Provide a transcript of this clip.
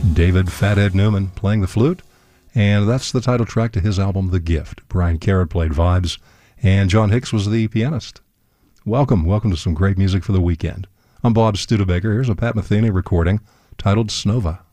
David Fathead Newman playing the flute, and that's the title track to his album The Gift. Brian Carrott played vibes, and John Hicks was the pianist. Welcome to some great music for the weekend. I'm Bob Studebaker. Here's a Pat Metheny recording titled Snova.